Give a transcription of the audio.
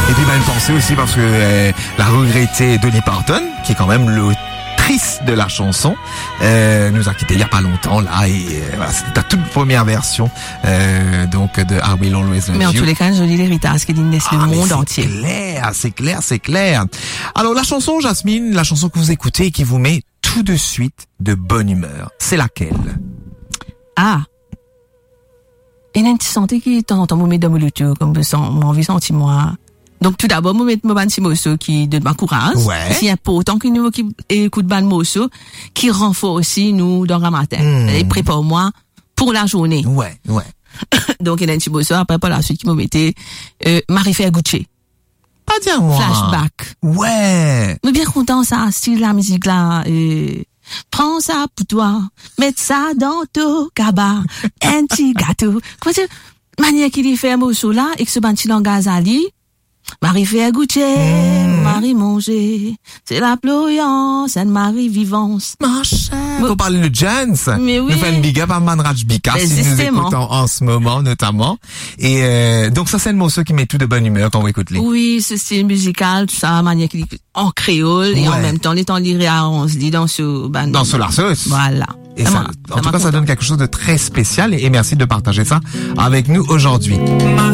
Et puis une pensée aussi parce que la regrettée Dolly Parton, qui est quand même l'autrice de la chanson, nous a quitté il y a pas longtemps là, et voilà, c'était ta toute première version donc de I Will Always Love You. Mais en tous les cas, un joli héritage qui laisse le monde entier. C'est clair. Alors la chanson, Jasmine, la chanson que vous écoutez et qui vous met tout de suite de bonne humeur, c'est laquelle? Ah, il y a une petite santé qui est en temps me met dans le tour, comme mon envie senti moi. Donc tout d'abord, me mettre mon petit morceau qui donne ma courage. Ouais. C'est important que nous qui écoute ban morceau qui renforce aussi nous dans le matin. Et prépare moi pour la journée. Ouais. Donc il y a un petit morceau après par la suite qui me mettait Marie-Fère Gucci. Pas dire moi. Flashback. Ouais. Mais bien content ça, style la musique là. Prends ça pour toi, mets ça dans ton cabas, un petit gâteau. Comment dire, manière qu'il y fait un morceau là, et que ce banti dans Gazali, Marie fait goûter, Marie manger, c'est la ployance, c'est Marie vivance. Ma chère. On parle de Jens. Mais oui. Nous fait une big up à Manraj Bika, si nous écoutons en ce moment, notamment. Et, donc ça, c'est le morceau qui met tout de bonne humeur quand on écoute les. Oui, ce style musical, tout ça, manière qu'il en créole, et en même temps, les temps lirés à 11 lit dans ce ban. Dans ce larceau. Voilà. Et ça, en tout cas, ça donne quelque chose de très spécial et merci de partager ça avec nous aujourd'hui.